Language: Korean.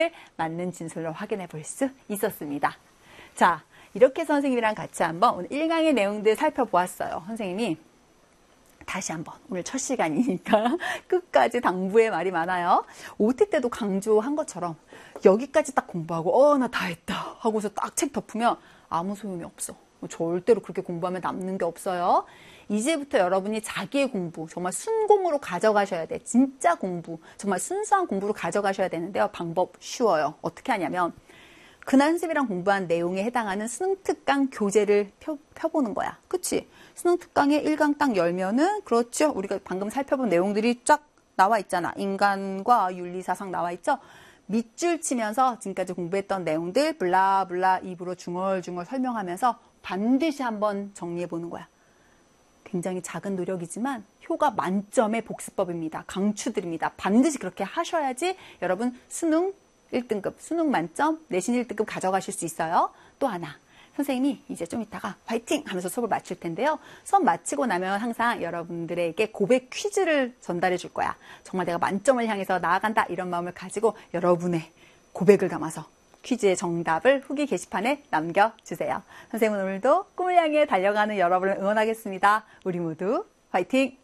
맞는 진술로 확인해 볼 수 있었습니다. 자, 이렇게 선생님이랑 같이 한번 오늘 1강의 내용들 살펴보았어요. 선생님이 다시 한번 오늘 첫 시간이니까 끝까지 당부의 말이 많아요. OT 때도 강조한 것처럼 여기까지 딱 공부하고 나 다 했다 하고서 딱 책 덮으면 아무 소용이 없어. 절대로 그렇게 공부하면 남는 게 없어요. 이제부터 여러분이 자기의 공부 정말 순공으로 가져가셔야 돼. 진짜 공부 정말 순수한 공부로 가져가셔야 되는데요. 방법 쉬워요. 어떻게 하냐면 그날 선생님이랑 공부한 내용에 해당하는 수능특강 교재를 펴보는 거야. 그치? 수능특강에 1강 딱 열면은 그렇죠. 우리가 방금 살펴본 내용들이 쫙 나와 있잖아. 인간과 윤리사상 나와 있죠. 밑줄 치면서 지금까지 공부했던 내용들 블라블라 입으로 중얼중얼 설명하면서 반드시 한번 정리해 보는 거야. 굉장히 작은 노력이지만 효과 만점의 복습법입니다. 강추드립니다. 반드시 그렇게 하셔야지 여러분 수능 1등급, 수능 만점, 내신 1등급 가져가실 수 있어요. 또 하나, 선생님이 이제 좀 이따가 화이팅 하면서 수업을 마칠 텐데요. 수업 마치고 나면 항상 여러분들에게 고백 퀴즈를 전달해 줄 거야. 정말 내가 만점을 향해서 나아간다 이런 마음을 가지고 여러분의 고백을 담아서 퀴즈의 정답을 후기 게시판에 남겨주세요. 선생님은 오늘도 꿈을 향해 달려가는 여러분을 응원하겠습니다. 우리 모두 화이팅!